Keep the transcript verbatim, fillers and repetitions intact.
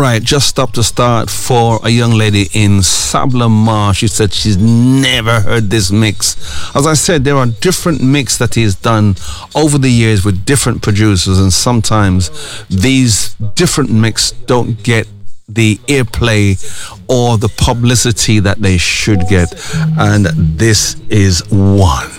right, just stop to start for a young lady in Sabla Mar. She said she's never heard this mix. As I said, there are different mix that he's done over the years with different producers, and sometimes these different mix don't get the airplay or the publicity that they should get, and this is one.